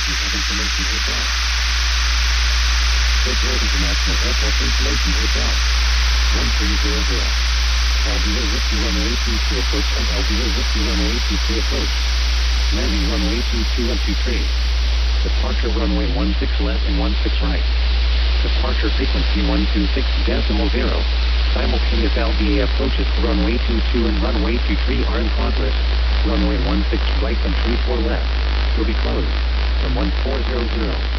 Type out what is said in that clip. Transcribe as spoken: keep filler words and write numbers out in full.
You have information hotel. Federal International Airport information hotel. one three zero zero. Albedo Whiskey runway two two approach and Albedo Whiskey runway two two approach. Landing runway two two and two three. Departure runway one six left and one six right. Departure frequency one two six decimal zero. Simultaneous L B A approaches to runway two two and runway two three are in progress. Runway one six right and three four left will be closed from one four zero zero.